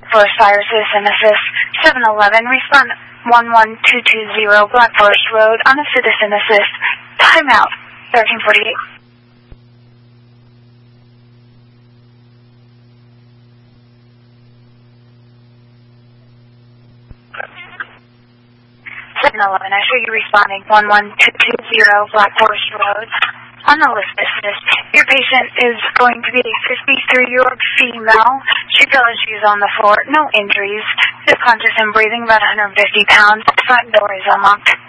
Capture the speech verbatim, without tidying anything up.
Forest Fire Citizen Assist seven eleven, respond one one two two zero Black Forest Road on a Citizen Assist. Timeout, thirteen forty-eight. seven eleven, I show you responding one one two two zero Black Forest Road. On the list assist, your patient is going to be a fifty-three-year-old female. She fell as she is on the floor, no injuries. Is conscious and breathing, about one hundred fifty pounds. Front door is unlocked.